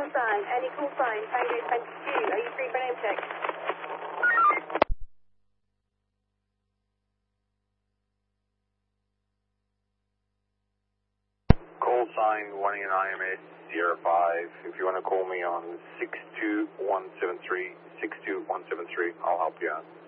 sign, Tango 22, are you free for name check? Call sign 1 in IMS 05. If you want to call me on 62173, 62173, I'll help you out.